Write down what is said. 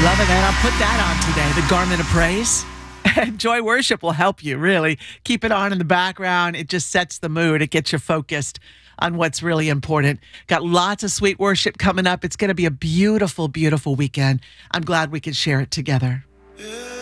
Love it, man. I'll put that on today, the garment of praise. Joy worship will help you, really. Keep it on in the background. It just sets the mood. It gets you focused on what's really important. Got lots of sweet worship coming up. It's going to be a beautiful, beautiful weekend. I'm glad we could share it together.